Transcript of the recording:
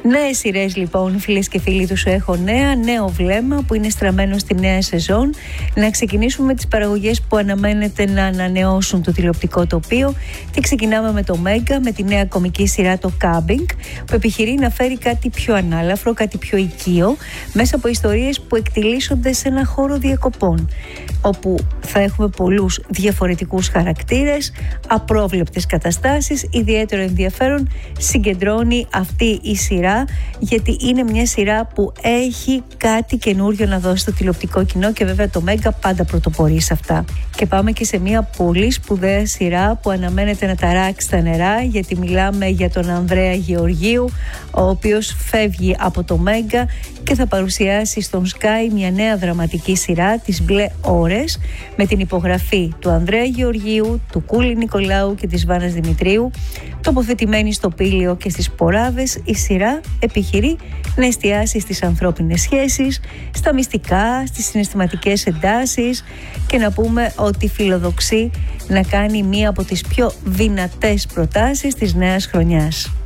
Νέες σειρές λοιπόν, φίλες και φίλοι του Σου Έχω Νέα, νέο βλέμμα που είναι στραμμένο στη νέα σεζόν. Να ξεκινήσουμε με τις παραγωγές που αναμένεται να ανανεώσουν το τηλεοπτικό τοπίο. Και ξεκινάμε με το Μέγκα, με τη νέα κομική σειρά το Cabin, που επιχειρεί να φέρει κάτι πιο ανάλαφρο, κάτι πιο οικείο, μέσα από ιστορίες που εκτιλήσονται σε ένα χώρο διακοπών, όπου θα έχουμε πολλούς διαφορετικούς χαρακτήρες, απρόβλεπτες καταστάσεις. Ιδιαίτερο ενδιαφέρον συγκεντρώνει αυτή η σειρά, γιατί είναι μια σειρά που έχει κάτι καινούριο να δώσει στο τηλεοπτικό κοινό και βέβαια το Μέγκα πάντα πρωτοπορεί σε αυτά. Και πάμε και σε μια πολύ σπουδαία σειρά που αναμένεται να ταράξει τα νερά, γιατί μιλάμε για τον Ανδρέα Γεωργίου, ο οποίος φεύγει από το Μέγκα και θα παρουσιάσει στον Sky μια νέα δραματική σειρά, τις Μπλε Ώρες, με την υπογραφή του Ανδρέα Γεωργίου, του Κούλη Νικολάου και της Βάνας Δημητρίου. Τοποθετημένη στο Πήλιο και στις Ποράβες, η σειρά επιχειρεί να εστιάσει στις ανθρώπινες σχέσεις, στα μυστικά, στις συναισθηματικές εντάσεις και να πούμε ότι φιλοδοξεί να κάνει μία από τις πιο δυνατές προτάσεις της νέας χρονιάς.